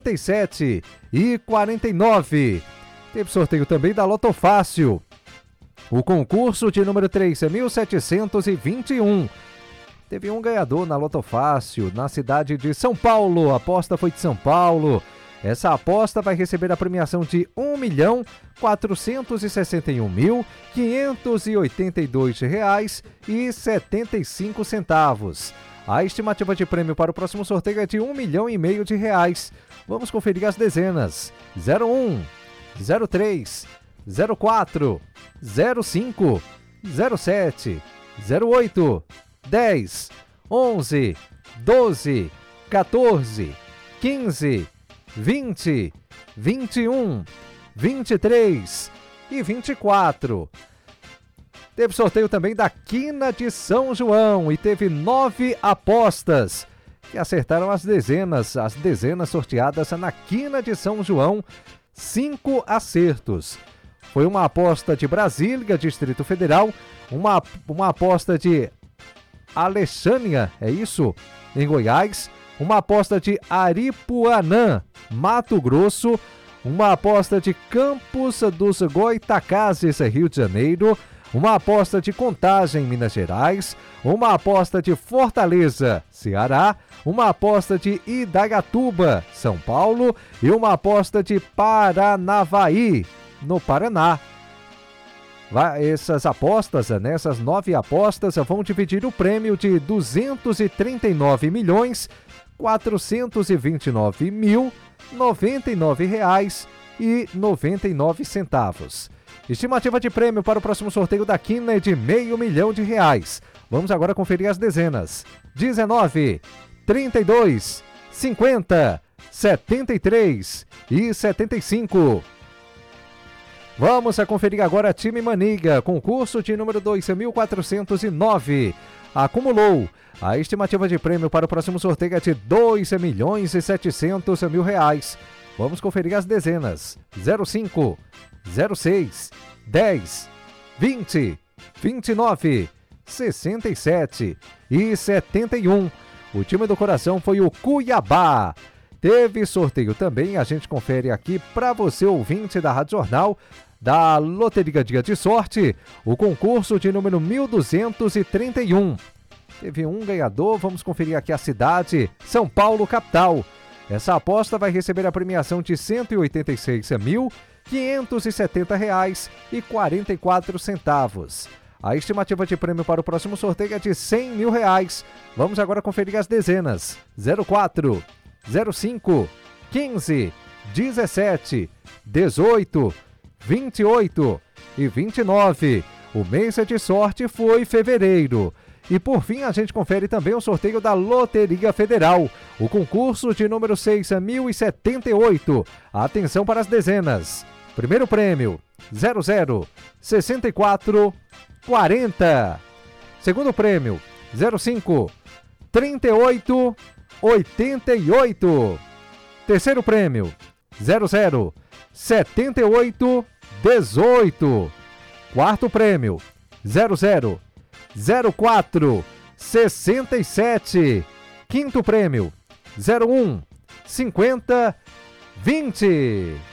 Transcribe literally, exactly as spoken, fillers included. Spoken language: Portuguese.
trinta e sete e quarenta e nove. Teve sorteio também da Loto Fácil. O concurso de número três mil setecentos e vinte e um. Teve um ganhador na Loto Fácil, na cidade de São Paulo. A aposta foi de São Paulo. Essa aposta vai receber a premiação de um milhão quatrocentos e sessenta e um mil quinhentos e oitenta e dois reais e setenta e cinco centavos. A estimativa de prêmio para o próximo sorteio é de um milhão e meio de reais. Vamos conferir as dezenas: zero um, zero três, zero quatro, zero cinco, zero sete, zero oito, dez, onze, doze, quatorze, quinze, vinte, vinte e um, vinte e três e vinte e quatro. Teve sorteio também da Quina de São João e teve nove apostas que acertaram as dezenas, as dezenas sorteadas na Quina de São João, cinco acertos. Foi uma aposta de Brasília, Distrito Federal, uma, uma aposta de Alexânia, é isso? Em Goiás, uma aposta de Aripuanã, Mato Grosso, uma aposta de Campos dos Goitacazes, Rio de Janeiro, uma aposta de Contagem, Minas Gerais, uma aposta de Fortaleza, Ceará, uma aposta de Indaiatuba, São Paulo e uma aposta de Paranavaí, no Paraná. Essas apostas, nessas nove apostas, vão dividir o prêmio de duzentos e trinta e nove milhões quatrocentos e vinte e nove mil noventa e nove reais e noventa e nove centavos. Estimativa de prêmio para o próximo sorteio da Quina é de meio milhão de reais. Vamos agora conferir as dezenas: dezenove, trinta e dois, cinquenta, setenta e três e setenta e cinco. Vamos a conferir agora Time Maniga, concurso de número dois mil quatrocentos e nove. Acumulou. A estimativa de prêmio para o próximo sorteio é de dois milhões e setecentos mil reais. Vamos conferir as dezenas: zero cinco, zero seis, dez, vinte, vinte e nove, sessenta e sete e setenta e um. O time do coração foi o Cuiabá. Teve sorteio também, a gente confere aqui para você, ouvinte da Rádio Jornal, da Loteria Dia de Sorte, o concurso de número mil duzentos e trinta e um. Teve um ganhador, vamos conferir aqui a cidade, São Paulo, capital. Essa aposta vai receber a premiação de cento e oitenta e seis mil quinhentos e setenta reais e quarenta e quatro centavos. A estimativa de prêmio para o próximo sorteio é de cem mil reais. Vamos agora conferir as dezenas: zero quatro, zero cinco, quinze, dezessete, dezoito, vinte e oito e vinte e nove. O mês de sorte foi fevereiro. E por fim a gente confere também o sorteio da Loteria Federal, o concurso de número seis mil e setenta e oito. Atenção para as dezenas: primeiro prêmio, zero zero, sessenta e quatro, quarenta. Segundo prêmio, zero cinco, trinta e oito, oitenta e oito. Terceiro prêmio, zero zero, setenta e oito, dezoito. Quarto prêmio, zero zero, zero quatro, sessenta e sete. Quinto prêmio, zero um, cinquenta, vinte.